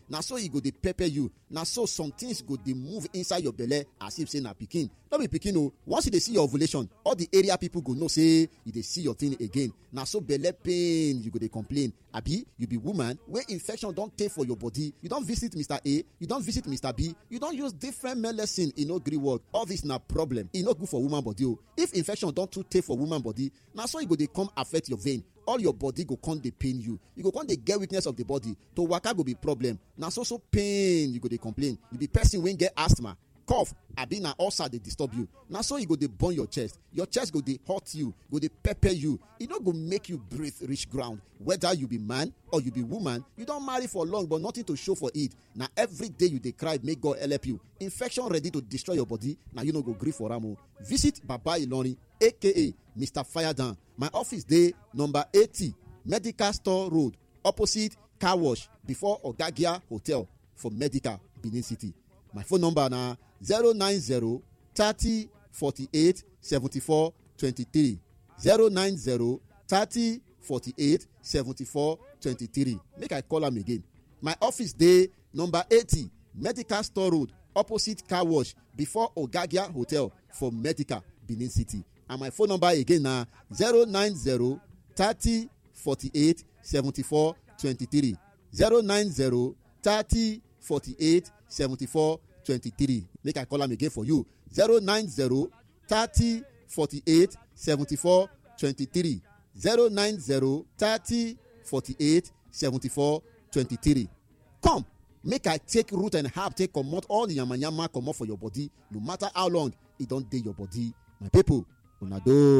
na so e go dey pepper you, na so some things go dey move inside your belle as if say na pikin. No be pikin o. Once you dey see your ovulation, all the area people go know say you dey see your thing again. Na so belle pain you go dey complain. Abi you be woman wey infection don tey for your body, you don visit Mr. A, you don visit Mr. B, you don use different medicine, e no gree work. All this na problem. E no good for woman body o. If infection don too tey for woman body, na so e go dey come affect your vein. All your body go come dey pain you. You go come dey get weakness of the body. To waka go be problem. Na so pain you go dey complain. You be person wey get asthma, cough, abi na ulcer dey disturb you. Na so e go dey burn your chest. Your chest go dey hurt you, go dey pepper you. E no go make you breathe reach ground. Whether you be man or you be woman, you don marry for long but nothing to show for it. Na every day you dey cry make God help you. Infection ready to destroy your body, na you no go gree for am o. Visit Baba Ilorin aka Mr. Firedown. My office dey number 80 Medical Store Road, opposite car wash before Ogagia Hotel for Medical, Benin City. My phone number na 090 30 48 74 23. 090 30 48 74 23. Make I call am again. My office dey number 80 Medical Store Road, opposite car wash before Ogagia Hotel for Medical, Benin City. And my phone number again na 090 30 48 74 23. 090 30 48 74 23. Make I call am again for you. 090 30 48 74 23. 090 30 48 74 23. Come, make I take root and herb, take comot all the yamayama comot for your body, no matter how long it don dey your body. My people, una do.